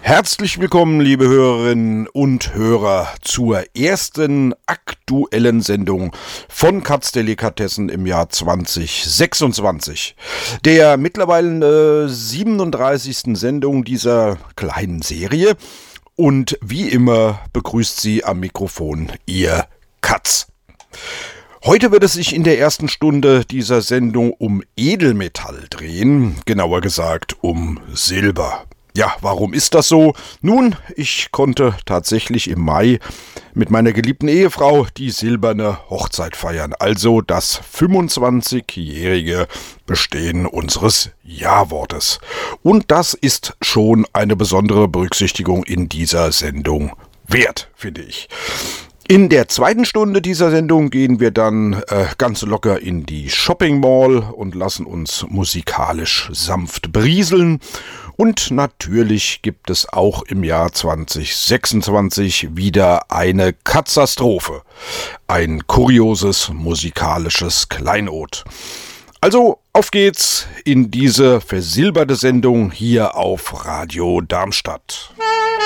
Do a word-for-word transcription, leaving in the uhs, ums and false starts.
Herzlich willkommen, liebe Hörerinnen und Hörer, zur ersten aktuellen Sendung von Katz Delikatessen im Jahr zwanzig sechsundzwanzig. Der mittlerweile äh, siebenunddreißigsten Sendung dieser kleinen Serie. Und wie immer begrüßt Sie am Mikrofon Ihr Katz. Heute wird es sich in der ersten Stunde dieser Sendung um Edelmetall drehen, genauer gesagt um Silber. Ja, warum ist das so? Nun, ich konnte tatsächlich im Mai mit meiner geliebten Ehefrau die silberne Hochzeit feiern, also das fünfundzwanzigjährige Bestehen unseres Ja-Wortes. Und das ist schon eine besondere Berücksichtigung in dieser Sendung wert, finde ich. In der zweiten Stunde dieser Sendung gehen wir dann äh, ganz locker in die Shopping Mall und lassen uns musikalisch sanft berieseln. Und natürlich gibt es auch im Jahr zwanzig sechsundzwanzig wieder eine Katastrophe. Ein kurioses musikalisches Kleinod. Also auf geht's in diese versilberte Sendung hier auf Radio Darmstadt.